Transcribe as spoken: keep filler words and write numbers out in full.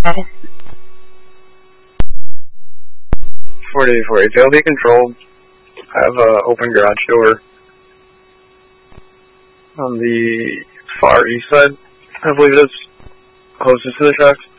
forty forty, they'll be controlled. I have an open garage door on the far east side, I believe it is, closest to the tracks.